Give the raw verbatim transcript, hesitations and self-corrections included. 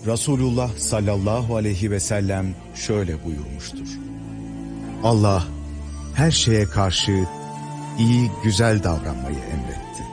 Resulullah sallallahu aleyhi ve sellem şöyle buyurmuştur: Allah her şeye karşı iyi, güzel davranmayı emreder.